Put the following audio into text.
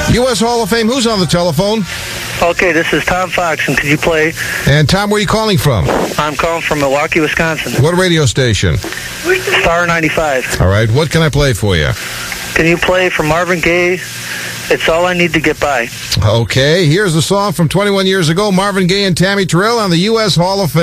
U.S. Hall of Fame. Who's on the telephone? Okay, this is Tom Fox, and could you play? And Tom, where are you calling from? I'm calling from Milwaukee, Wisconsin. What radio station? Star 95. All right, what can I play for you? Can you play for Marvin Gaye? It's All I Need to Get By. Okay, here's a song from 21 years ago, Marvin Gaye and Tammy Terrell on the U.S. Hall of Fame.